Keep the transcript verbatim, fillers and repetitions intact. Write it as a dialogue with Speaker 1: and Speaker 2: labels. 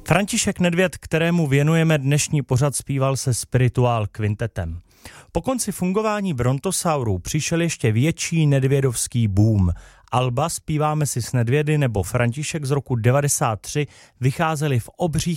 Speaker 1: František Nedvěd, kterému věnujeme dnešní pořad, zpíval se Spirituál kvintetem. Po konci fungování brontosaurů přišel ještě větší nedvědovský boom. Alba Zpíváme si s Nedvědy nebo František z roku devadesát tři vycházely v obřích